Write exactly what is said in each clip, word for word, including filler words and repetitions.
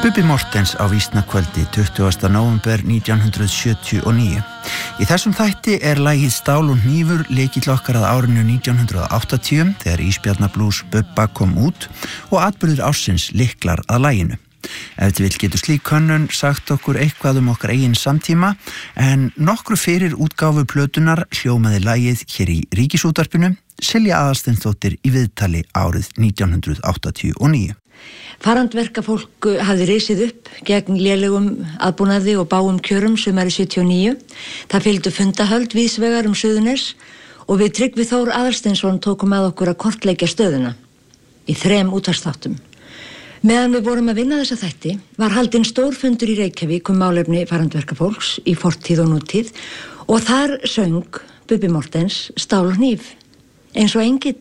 Bubbi Morthens á Vísnakvöldi tuttugasta nóvember nítján hundruð sjötíu og níu. Í þessum þætti er lagið Stál og hnífur lykill okkar að árinu nítján hundruð áttatíu þegar Ísbjarnarblús Bubba kom út og atburðir ársins lyklar að laginu. Ef þið vill getur slík könnun sagt okkur eitthvað um okkar eigin samtíma en nokkru fyrir útgáfu plötunar hljómaði lagið hér í Ríkisútvarpinu Silja Aðalsteinsdóttir í viðtali árið nítján hundruð áttatíu og níu. Farandverkafólk hafði risið upp gegn lélegum aðbúnaði og báum kjörum sumarið sjötíu og níu. Það fylgdu fundahöld víðsvegar um Suðurnes og við Tryggvi Þór Aðalsteinsson tókum að okkur að kortleggja stöðuna í þrem útvarpsþáttum. Meðan við vorum að vinna þessa þætti var haldinn stór fundur í Reykjavík um málefni farandverkafólks í fortíð og nútíð og þar söng Bubbi Morthens Stál og hníf eins og engill.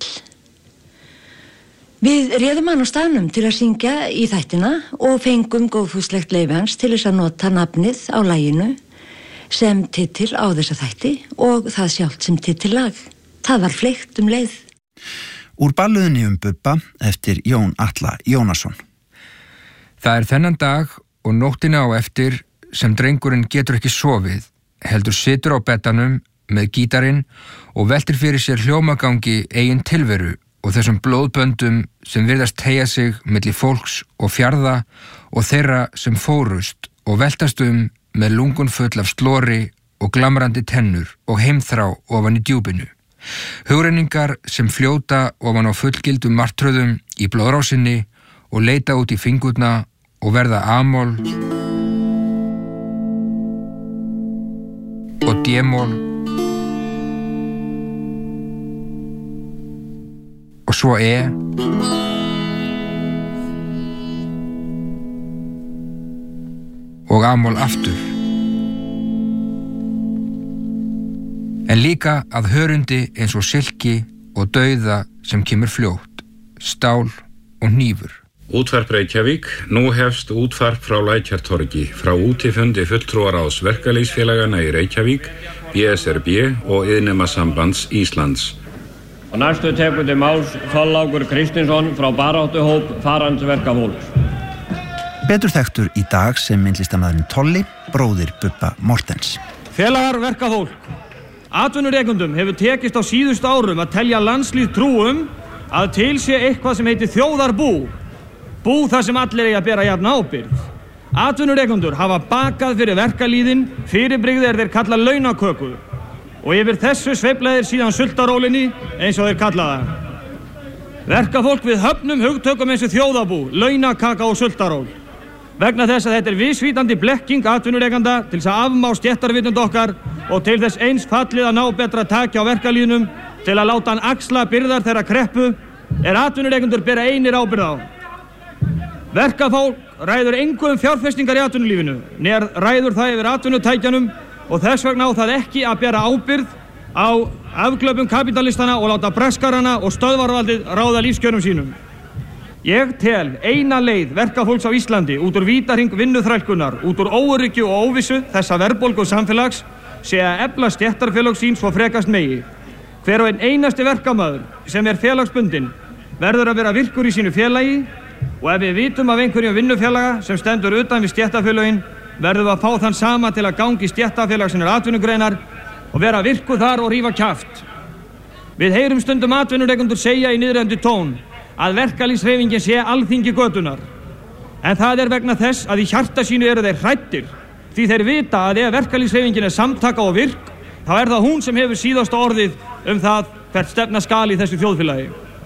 Við réðum hann á staðnum til að syngja í þættina og fengum góðfúslegt leyfi hans til þess að nota nafnið á laginu sem titil á þessa þætti og það sjálft sem titillag. Það var fleygt um leið. Úr balluðinni um Bubba eftir Jón Atla Jónasson. Það er þennan dag og nóttina á eftir sem drengurinn getur ekki sofið, heldur situr á beddanum með gítarinn og veltir fyrir sér hljómagangi eigin tilveru og þessum blóðböndum sem virðast teygja sig milli fólks og fjarða og þeirra sem fórust og veltast um með lungun full af slori og glamrandi tennur og heimþrá ofan í djúpinu. Hugrenningar sem fljóta ofan á fullgildum martröðum í blóðrásinni og leita út í fingurna og verða amol og démol og svo e og amol aftur. En líka að hörundi eins og silki og dauða sem kemur fljótt, stál og hnífur. Útvarp Reykjavík, nú hefst útvarp frá Lækjartorgi, frá útifundi fulltrúaráðs verkalýðsfélagana í Reykjavík, B S R B og Iðnemasambands Íslands. Og næstu tekur til máls Þorlákur Kristinsson frá baráttuhóp farandverkafólks. Betur þekktur í dag sem myndlistarmaðurinn Tolli, bróðir Bubba Morthens. Félagar verkafólk. Atvinnurekendum hefur tekist á síðustu árum að telja landslýð trúum að til sé eitthvað sem heitir þjóðarbú. Bú þar sem allir eiga að bera jafn ábyrgð. Atvinnurekendur hafa bakað fyrir verkalýðin fyrirbrigði er þeir kalla launaköku. Og yfir þessu sveiflaðir síðan sultarólinni eins og þeir kalla það. Verkafólk við höfnum hugtökum eins og þjóðabú, launakaka og sultaról. Vegna þess að þetta er vísvítandi blekking atvinnurekanda til þess að afmá stéttarvitund okkar og til þess eins fallið að ná betra taki á verkalýðnum til að láta hann axla byrðar þeirra kreppu er atvinnurekendur bera einir ábyrgð á. Verkafólk ræður engu um fjárfestingar í atvinnulífinu, nér ræður það yfir atvinnutækjanum og þess vegna á það ekki að bera ábyrgð á afglöpum kapitalistana og láta braskarana og stöðvarvaldið ráða lífskjörum sínum. Ég tel eina leið verkafólks á Íslandi út úr vítahring vinnuþrælkunar, út úr óöryggi og óvissu þessa verðbólgu samfélags sé að efla stéttarfélög sín svo frekast megi. Hver og einn einasti verkamaður sem er félagsbundinn verður að vera virkur í sínu félagi og ef við vitum af einhverjum vinnufélaga sem stendur utan við stéttarfélögin verðum við að fá þann sama til að gangi stéttarfélag sinnar atvinnugreinar og vera virku þar og rífa kjaft. Við heyrum stundum atvinnurekendur segja í niðrandi tón að verkalýðshreyfingin sé alþingi götunar. En það er vegna þess að í hjarta sínu eru þeir hræddir, því þeir vita að ef verkalýðshreyfingin er samtaka og virk, þá er það hún sem hefur síðasta orðið um það hvert stefna skal í þessu þjóðfélagi.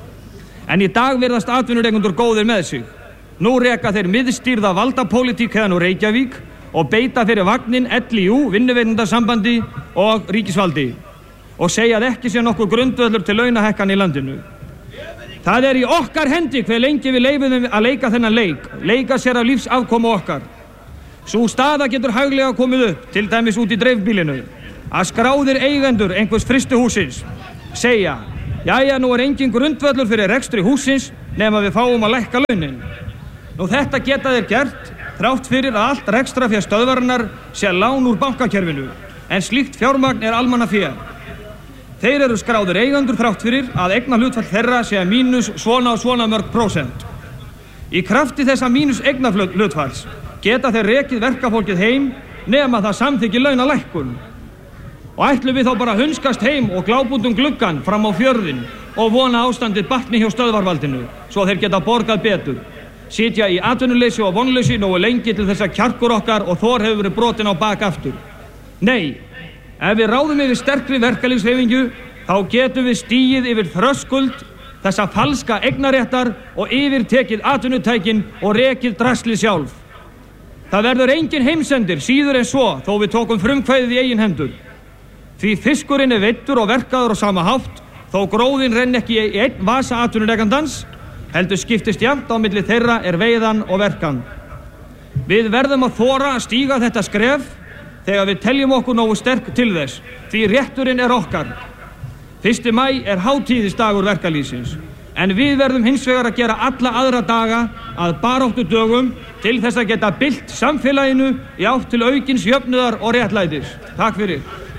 En í dag virðast atvinnurekendur góðir með sig. Nú reka þeir miðstýrða valdapólitík héðan úr Reykjavík og beita fyrir vagnin L I U, vinnuveitendasambandi og ríkisvaldi og segja að ekki sé nokkuð grundvöllur til launahækkan í landinu. Það er í okkar hendi hve lengi við leifum þeim að leika þennan leik, leika sér af lífsafkomu okkar. Sú staða getur hæglega komið upp, til dæmis út í dreifbílinu, að skráðir eigendur einhvers frystihúsins segja, jæja, nú er engin grundvöllur fyrir rekstri húsins nema við fáum að lækka launin. Nú þetta geta þeir gert, þrátt fyrir að allt rekstrafé stöðvarinnar sé lán úr bankakerfinu, en slíkt fjármagn er almannafé. Þeir eru skráðir eigendur þrátt fyrir að eignarhlutfall þeirra sé mínus svona og svona mörg prósent. Í krafti þessa mínus eignarhlutfalls geta þeir rekið verkafólkið heim nema það samþykki launalækkun. Og ætlum við þá bara að hunskast heim og glábundum gluggan fram á fjörðin og vona ástandið batni hjá stöðvarvaldinu svo þeir geta borgað betur. Sitja í atvinnuleysi og vonleysi nógu lengi til þess að kjarkur okkar og þor hefur verið brotin á bak aftur. Nei, ef við ráðum yfir sterkri verkalýðshreyfingu þá getum við stigið yfir þröskuld þessa falska eignaréttar og yfirtekið atvinnutækin og rekið draslið sjálf. Það verður engin heimsendir síður en svo þó við tókum frumkvæðið í eigin hendur. Því fiskurinn er veiddur og verkaður á sama hátt þó gróðin renn ekki í einn vasa atvinnurekandans heldur skiptist jafnt á milli þeirra er veiðan og verkan. Við verðum að þora að stíga þetta skref þegar við teljum okkur nógu sterk til þess, því rétturinn er okkar. fyrsta maí er hátíðisdagur verkalýðsins, en við verðum hins vegar að gera alla aðra daga að baráttu dögum til þess að geta bylt samfélaginu í átt til aukins jöfnuðar og réttlætis. Takk fyrir.